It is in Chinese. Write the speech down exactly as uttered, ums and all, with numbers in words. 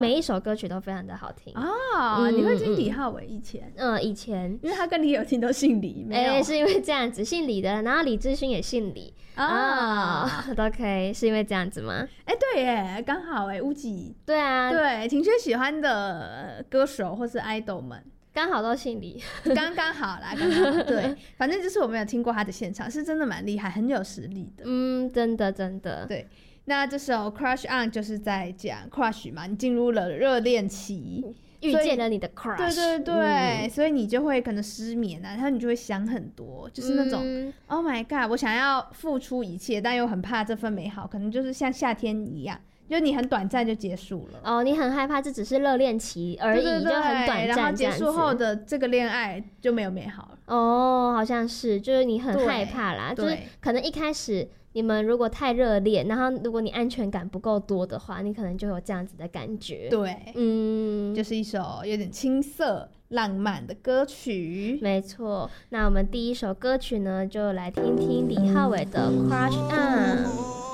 每一首歌曲都非常的好听哦、嗯。你会听李浩伟以前？ 嗯，以前因为他跟李友廷都姓李，没有、 欸、是因为这样子姓李的，然后李志勋也姓李啊、哦，都可以，是因为这样子吗？ 哎、欸，对耶，刚好哎，乌吉， 对啊， 对，庭轩喜欢的歌手或是 idol 们。 刚好都姓李， 刚刚好啦，刚刚好。对，反正就是我没有听过他的现场，是真的蛮厉害，很有实力的。 嗯，真的真的。 对，那这首 Crush On 就是在讲 crush 嘛，你进入了热恋期， 遇见了你的 crush。 对对对、嗯，所以你就会可能失眠啊，然后你就会想很多，就是那种、嗯、Oh my God， 我想要付出一切，但又很怕这份美好，可能就是像夏天一样。就你很短暂就结束了哦， 你很害怕这只是热恋期而已，对对对，就很短暂， 然后结束后的这个恋爱就没有美好了。 哦，好像是，就是你很害怕啦，就是可能一开始你们如果太热恋，然后如果你安全感不够多的话，你可能就有这样子的感觉。 对， 嗯， 就是一首有点青涩浪漫的歌曲。 没错，那我们第一首歌曲呢，就来听听李浩伟的《Crush On》。